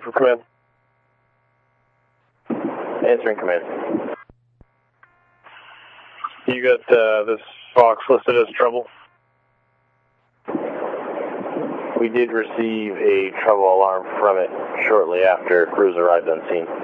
for command. Answering command. You got this Fox listed as trouble? We did receive a trouble alarm from it shortly after crews arrived on scene.